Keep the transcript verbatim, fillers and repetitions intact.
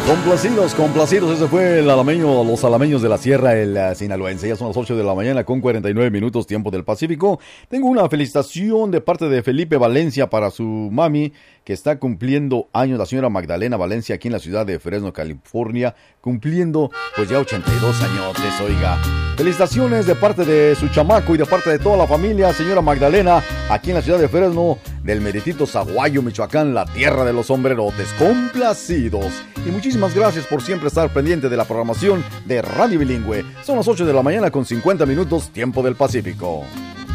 Complacidos, complacidos, ese fue el alameño, los alameños de la sierra, el uh, sinaloense. Ya son las ocho de la mañana con cuarenta y nueve minutos, tiempo del Pacífico. Tengo una felicitación de parte de Felipe Valencia para su mami, que está cumpliendo años, la señora Magdalena Valencia, aquí en la ciudad de Fresno, California, cumpliendo pues ya ochenta y dos añotes, oiga. Felicitaciones de parte de su chamaco y de parte de toda la familia, señora Magdalena, aquí en la ciudad de Fresno, del meritito Zaguayo, Michoacán, la tierra de los sombrerotes. Complacidos. Y muchísimas gracias por siempre estar pendiente de la programación de Radio Bilingüe. Son las ocho de la mañana con cincuenta minutos, tiempo del Pacífico.